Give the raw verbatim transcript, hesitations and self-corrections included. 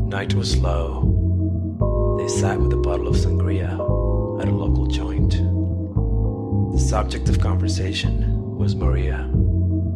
Night was low. They sat with a bottle of sangria at a local joint. The subject of conversation was Maria.